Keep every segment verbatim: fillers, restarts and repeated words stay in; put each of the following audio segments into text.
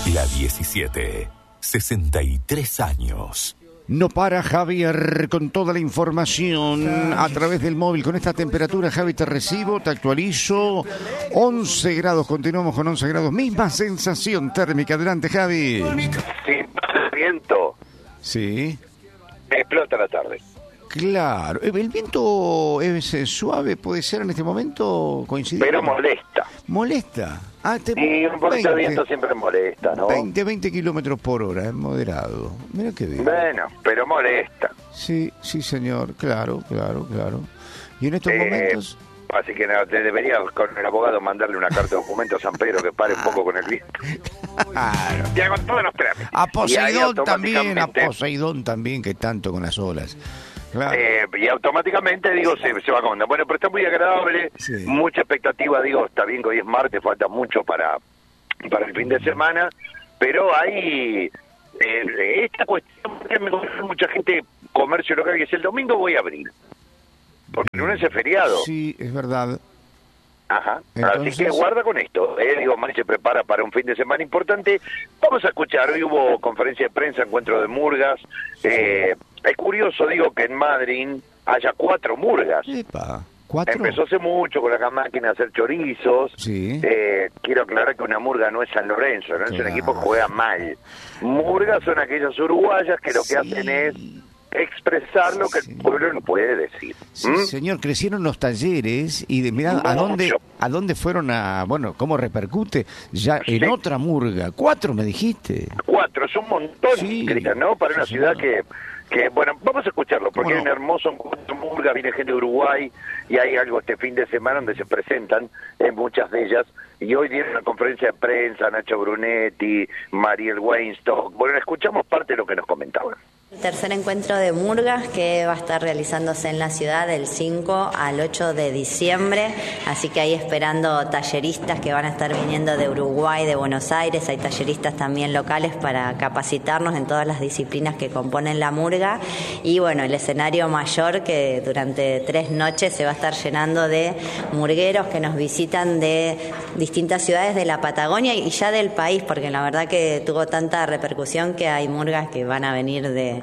La diecisiete, sesenta y tres años. No para Javier con toda la información a través del móvil. Con esta temperatura, Javi, te recibo, te actualizo. once grados, continuamos con once grados. Misma sensación térmica. Adelante, Javi. Sí, viento. Sí. Explota la tarde. Claro. ¿El viento es suave? ¿Puede ser en este momento? ¿Coincidir? Pero molesta. ¿Molesta? Ah, te... Y un poquito de viento siempre molesta, ¿no? veinte, veinte kilómetros por hora, es moderado. Mira qué bien. Bueno, pero molesta. Sí, sí, señor. Claro, claro, claro. Y en estos Eh, momentos... Así que no, te debería con el abogado mandarle una carta de documento a San Pedro que pare un poco con el viento. Claro. Y hago todos los trámites. A Y ahí Poseidón también, a automáticamente- Poseidón también, que tanto con las olas. Claro. Eh, y automáticamente, digo, se, se va acomodando. Bueno, pero está muy agradable, Sí. mucha expectativa, digo, está bien que hoy es martes, falta mucho para, para el fin de semana, pero hay eh, esta cuestión que me conoce mucha gente, comercio local, que dice, el domingo voy a abrir, porque el lunes es feriado. Sí, es verdad. Ajá, Entonces- así que guarda con esto, eh, digo, Mari se prepara para un fin de semana importante. Vamos a escuchar, hoy hubo conferencia de prensa, encuentro de murgas, eh, es curioso, digo, que en Madrid haya cuatro murgas. Epa, ¿cuatro? Empezó hace mucho con la máquina de hacer chorizos. Sí. Eh, quiero aclarar que una murga no es San Lorenzo, no es un Claro. equipo que juega mal. Murgas son aquellas uruguayas que lo que Sí. hacen es expresar lo que Sí. el pueblo no puede decir. Sí, ¿Mm? señor, crecieron los talleres y de, mirá, ¿a Mucho. dónde, a dónde fueron a, bueno, cómo repercute? Ya en Sí. otra murga. Cuatro, me dijiste. Cuatro, es un montón, Sí. Cristian, ¿no? Para una Sí, ciudad señor. que, que, bueno, vamos a escucharlo, porque ¿Cómo es no? un hermoso encuentro murga, viene gente de Uruguay, y hay algo este fin de semana donde se presentan en muchas de ellas, y hoy dieron una conferencia de prensa, Nacho Brunetti, Mariel Weinstock. Bueno, escuchamos parte de lo que nos comentaban. El tercer encuentro de murgas que va a estar realizándose en la ciudad del cinco al ocho de diciembre, así que ahí esperando talleristas que van a estar viniendo de Uruguay, de Buenos Aires, hay talleristas también locales para capacitarnos en todas las disciplinas que componen la murga, y bueno, el escenario mayor que durante tres noches se va a estar llenando de murgueros que nos visitan de distintas ciudades de la Patagonia y ya del país, porque la verdad que tuvo tanta repercusión que hay murgas que van a venir de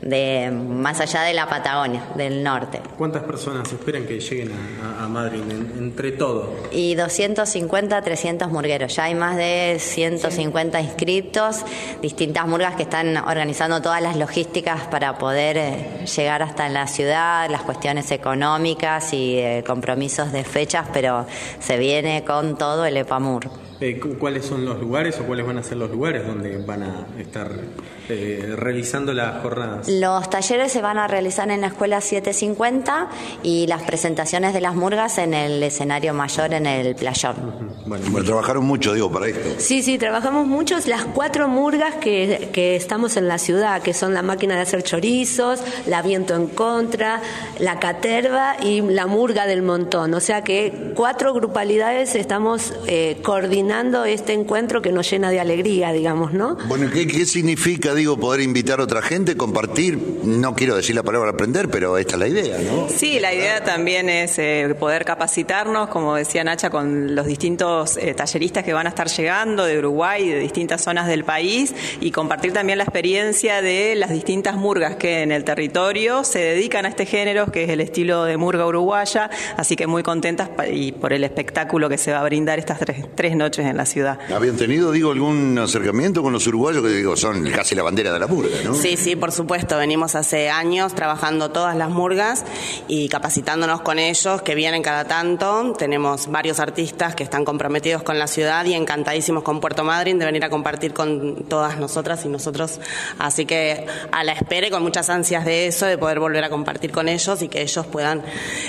de más allá de la Patagonia, del norte. ¿Cuántas personas esperan que lleguen a, a, a Madrid en- entre todo? Y doscientos cincuenta, trescientos murgueros. Ya hay más de ciento cincuenta inscriptos, distintas murgas que están organizando todas las logísticas para poder eh, llegar hasta la ciudad, las cuestiones económicas y eh, compromisos de fechas, pero se viene con todo el EPAMUR. Eh, cu- ¿Cuáles son los lugares o cuáles van a ser los lugares donde van a estar eh, realizando las jornadas? Los talleres se van a realizar en la escuela setecientos cincuenta y las presentaciones de las murgas en el escenario mayor en el playón. Bueno, Bueno, trabajaron mucho, digo, para esto. Sí, sí, trabajamos muchos las cuatro murgas que, que estamos en la ciudad, que son la máquina de hacer chorizos, la viento en contra, la caterva y la murga del montón. O sea que cuatro grupalidades estamos eh, coordinando este encuentro que nos llena de alegría, digamos, ¿no? Bueno, ¿qué, qué significa, digo, poder invitar a otra gente, compartir? No quiero decir la palabra aprender, pero esta es la idea, ¿no? Sí, la idea también es eh, poder capacitarnos, como decía Nacha, con los distintos eh, talleristas que van a estar llegando de Uruguay y de distintas zonas del país, y compartir también la experiencia de las distintas murgas que en el territorio se dedican a este género, que es el estilo de murga uruguaya, así que muy contentas pa- y por el espectáculo que se va a brindar estas tres, tres noches en la ciudad. ¿Habían tenido, digo, algún acercamiento con los uruguayos que, digo, son casi la bandera de la murga, ¿no? Sí, sí, por supuesto. Venimos hace años trabajando todas las murgas y capacitándonos con ellos, que vienen cada tanto. Tenemos varios artistas que están comprometidos con la ciudad y encantadísimos con Puerto Madryn de venir a compartir con todas nosotras y nosotros. Así que a la espera y con muchas ansias de eso, de poder volver a compartir con ellos y que ellos puedan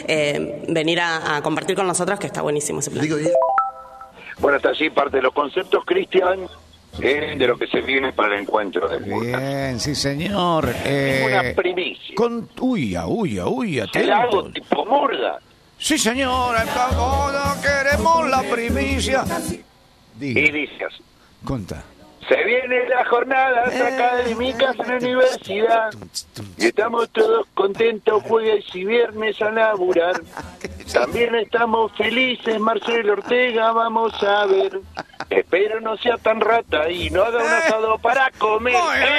eh, venir a, a compartir con nosotros, que está buenísimo ese plan. Digo, y- Bueno, hasta allí parte de los conceptos, Cristian, eh, de lo que se viene para el encuentro de murgas. Bien, sí, señor. Eh, Una primicia. con, uy, uy, uy, El hago atento. tipo murga. Sí, señor, todos queremos la primicia. Y Diga, dices, conta. Se vienen las jornadas académicas en la universidad y estamos todos contentos jueves y viernes a laburar. También estamos felices, Marcelo Ortega, vamos a ver. Espero no sea tan rata y no haga un asado para comer.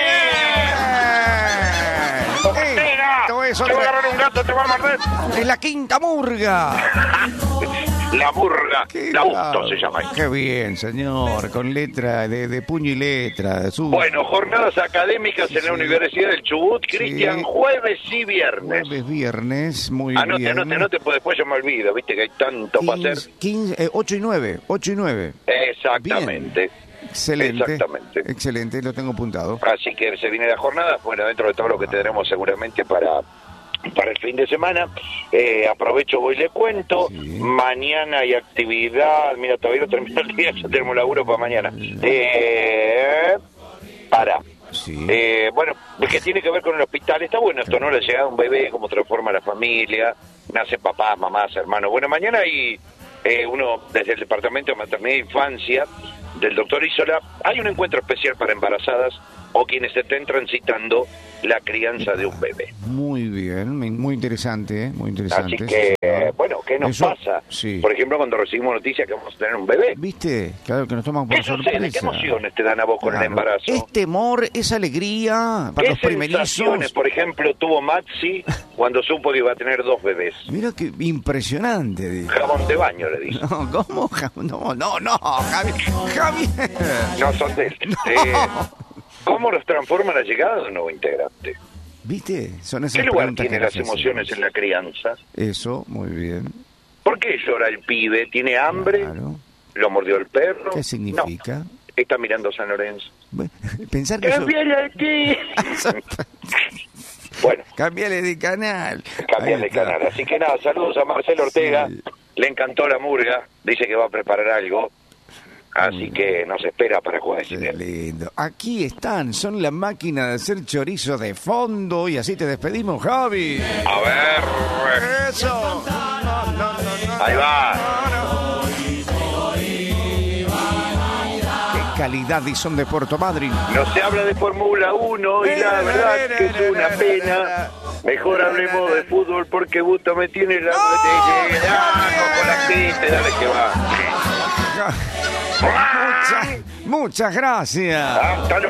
¡Ortega! Te va a agarrar un gato, te va a morder. Es la quinta murga. La burga, la Busto se llama ahí. Qué bien, señor, con letra de, de puño y letra. Su... Bueno, jornadas académicas en sí. la Universidad del Chubut, Cristian, sí. jueves y viernes. Jueves, viernes, muy anote, bien. Anote, anote, pues después yo me olvido, viste que hay tanto para hacer. quince, eh, ocho y nueve, ocho y nueve. Exactamente. Bien. Excelente. Exactamente. Excelente, lo tengo apuntado. Así que se viene la jornada, bueno, dentro de todo lo que tendremos seguramente para... para el fin de semana, eh, aprovecho, voy y le cuento, sí. Mañana hay actividad, mira, todavía no termina el día, ya tenemos laburo para mañana. Eh, para. Sí. Eh, bueno, que tiene que ver con el hospital, está bueno esto, ¿no? Le llega un bebé, cómo transforma la familia, nace papás, mamás, hermanos. Bueno, mañana hay eh, uno desde el Departamento de Maternidad e Infancia del doctor Isola, hay un encuentro especial para embarazadas o quienes estén transitando la crianza de un bebé. Muy bien, muy interesante, ¿eh? Muy interesante. Así que, sí, bueno, ¿qué nos Eso, pasa? Sí. Por ejemplo, cuando recibimos noticias que vamos a tener un bebé. ¿Viste? Claro que nos toman por ¿Qué sorpresa. sucede? ¿Qué emociones te dan a vos con claro. el embarazo? Es temor, es alegría para ¿Qué los primerizos. sensaciones, por ejemplo, tuvo Maxi cuando supo que iba a tener dos bebés? Mira qué impresionante. Dijo. Jabón de baño, le dije. No, ¿cómo? No, no, no, Javier. Javier. No son de él. No. Eh, ¿Cómo los transforma la llegada de un nuevo integrante? ¿Viste? Son esas ¿Qué lugar preguntas tiene que las nos emociones hacemos. en la crianza? Eso, muy bien. ¿Por qué llora el pibe? ¿Tiene hambre? Claro. ¿Lo mordió el perro? ¿Qué significa? No. Está mirando San Lorenzo. Bueno, pensar que eso... ¡Cambiale aquí! Bueno. Cámbiale de canal. Cambiale de canal. Así que nada, saludos a Marcelo Ortega. Sí. Le encantó la murga. Dice que va a preparar algo. Así que nos espera para jueves. Qué lindo. Aquí están, son la máquina de hacer chorizo de fondo y así te despedimos, Javi. A ver. Eso. No, no, no, no, Ahí va. Qué calidad y son de Puerto Madryn. No se habla de Fórmula uno y la verdad que es una pena. Mejor hablemos de fútbol porque Busto me tiene la... con la gente, dale que va. Muchas, muchas gracias. Hasta luego.